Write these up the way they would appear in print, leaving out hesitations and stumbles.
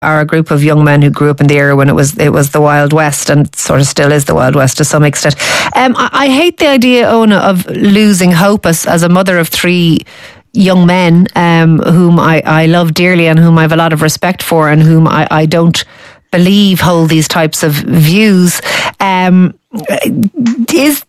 are a group of young men who grew up in the era when it was the Wild West, and sort of still is the Wild West to some extent. I hate the idea, Ona, of losing hope as a mother of three young men whom I love dearly and whom I have a lot of respect for, and whom I don't believe hold these types of views. Is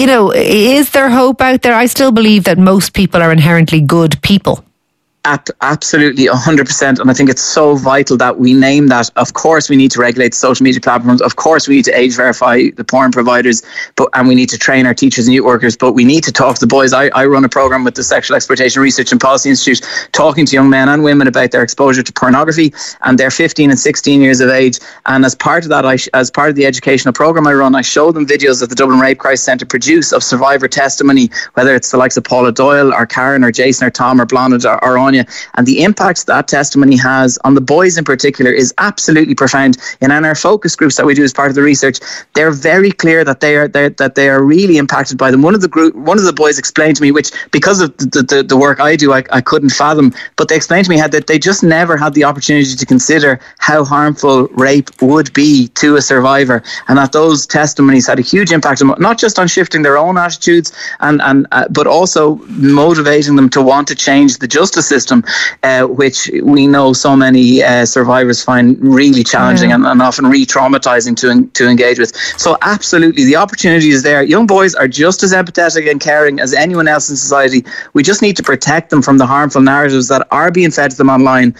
there hope out there? I still believe that most people are inherently good people. Absolutely, 100%. And I think it's so vital that we name that. Of course, we need to regulate social media platforms. Of course, we need to age verify the porn providers, and we need to train our teachers and youth workers. But we need to talk to the boys. I run a program with the Sexual Exploitation Research and Policy Institute, talking to young men and women about their exposure to pornography, and they're 15 and 16 years of age. And as part of that, as part of the educational program I run, I show them videos that the Dublin Rape Crisis Centre produce of survivor testimony, whether it's the likes of Paula Doyle or Karen or Jason or Tom or Blonde or Anya. And the impact that testimony has on the boys in particular is absolutely profound. And in our focus groups that we do as part of the research, they're very clear that they are really impacted by them. One of the boys explained to me, which because of the work I do, I couldn't fathom, but they explained to me that they just never had the opportunity to consider how harmful rape would be to a survivor, and that those testimonies had a huge impact on, not just on shifting their own attitudes but also motivating them to want to change the justice system, which we know so many survivors find really challenging and often re-traumatizing to engage with. So absolutely, the opportunity is there. Young boys are just as empathetic and caring as anyone else in society. We just need to protect them from the harmful narratives that are being fed to them online,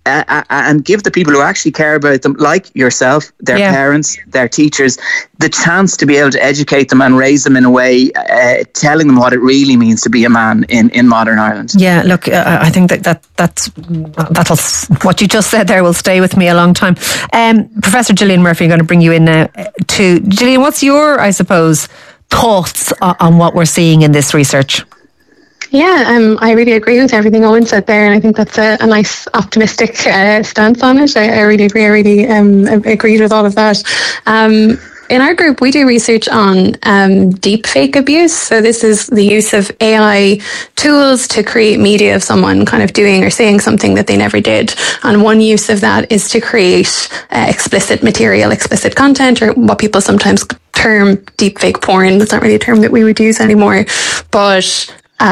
and give the people who actually care about them, like yourself, their parents, their teachers, the chance to be able to educate them and raise them in a way, telling them what it really means to be a man in modern Ireland. Yeah, look, I think that's what you just said there will stay with me a long time. Professor Gillian Murphy, I'm going to bring you in now too. Gillian, what's your, I suppose, thoughts on what we're seeing in this research? Yeah, I really agree with everything Owen said there, and I think that's a nice optimistic stance on it. I really agree. I really agreed with all of that. In our group, we do research on deep fake abuse. So this is the use of AI tools to create media of someone kind of doing or saying something that they never did. And one use of that is to create explicit material, explicit content, or what people sometimes term deep fake porn. That's not really a term that we would use anymore. But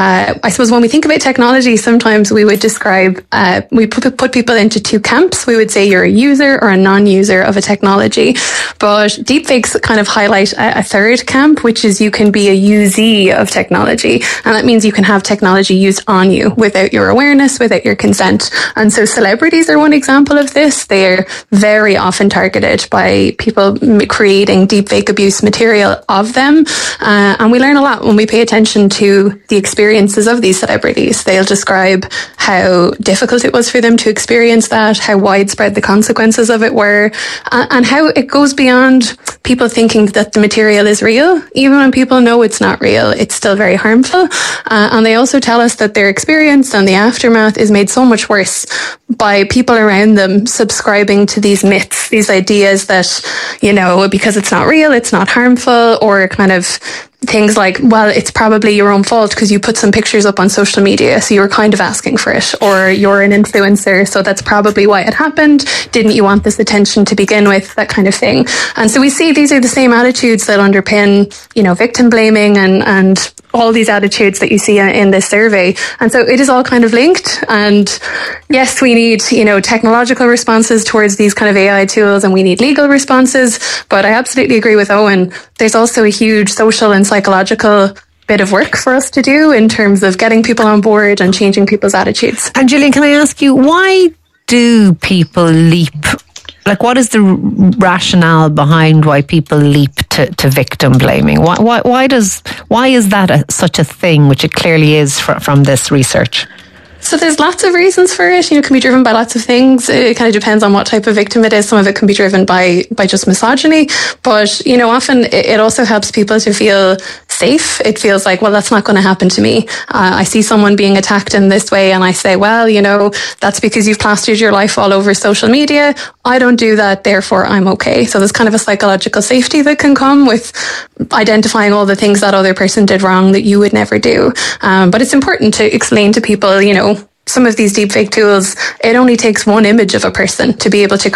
I suppose when we think about technology, sometimes we would describe, we put people into two camps. We would say you're a user or a non-user of a technology. But deepfakes kind of highlight a third camp, which is you can be a usee of technology. And that means you can have technology used on you without your awareness, without your consent. And so celebrities are one example of this. They're very often targeted by people creating deepfake abuse material of them. And we learn a lot when we pay attention to the experiences of these celebrities. They'll describe how difficult it was for them to experience that, how widespread the consequences of it were, and how it goes beyond people thinking that the material is real. Even when people know it's not real, it's still very harmful. And they also tell us that their experience and the aftermath is made so much worse by people around them subscribing to these myths, these ideas that, because it's not real, it's not harmful, or kind of things like, well, it's probably your own fault because you put some pictures up on social media, so you were kind of asking for it, or you're an influencer, so that's probably why it happened. Didn't you want this attention to begin with? That kind of thing. And so we see these are the same attitudes that underpin, victim blaming and all these attitudes that you see in this survey. And so it is all kind of linked. And yes, we need, technological responses towards these kind of AI tools, and we need legal responses. But I absolutely agree with Owen. There's also a huge social and psychological bit of work for us to do in terms of getting people on board and changing people's attitudes. And Gillian, can I ask you, why do people leap? Like, what is the rationale behind why people leap to victim blaming? Why is that such a thing, which it clearly is from this research? So there's lots of reasons for it. It can be driven by lots of things. It kind of depends on what type of victim it is. Some of it can be driven by just misogyny. But, often it also helps people to feel safe. It feels like, well, that's not going to happen to me. I see someone being attacked in this way and I say, well, that's because you've plastered your life all over social media. I don't do that, therefore I'm okay. So there's kind of a psychological safety that can come with identifying all the things that other person did wrong that you would never do. But it's important to explain to people, some of these deepfake tools, it only takes one image of a person to be able to